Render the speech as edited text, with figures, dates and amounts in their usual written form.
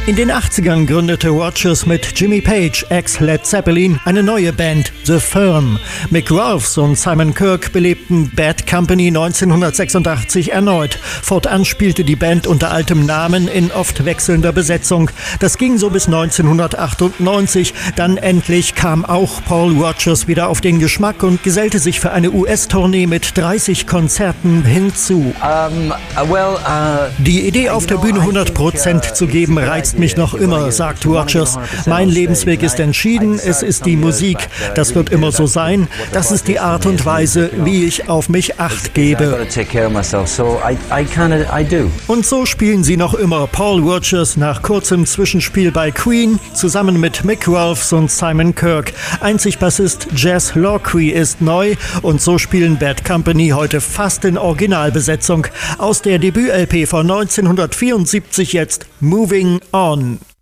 In den 80ern gründete Rodgers mit Jimmy Page, ex-Led Zeppelin, eine neue Band, The Firm. Mick Rolfes und Simon Kirke belebten Bad Company 1986 erneut. Fortan spielte die Band unter altem Namen in oft wechselnder Besetzung. Das ging so bis 1998. Dann endlich kam auch Paul Rodgers wieder auf den Geschmack und gesellte sich für eine US-Tournee mit 30 Konzerten hinzu. Die Idee, auf der Bühne 100% zu geben, reizt mich noch immer, sagt Rodgers. Mein Lebensweg ist entschieden, es ist die Musik. Das wird immer so sein. Das ist die Art und Weise, wie ich auf mich Acht gebe. Und so spielen sie noch immer. Paul Rodgers nach kurzem Zwischenspiel bei Queen zusammen mit Mick Rolfes und Simon Kirke. Einzig Bassist Jazz Lockrey ist neu und so spielen Bad Company heute fast in Originalbesetzung. Aus der Debüt-LP von 1974 jetzt Moving On.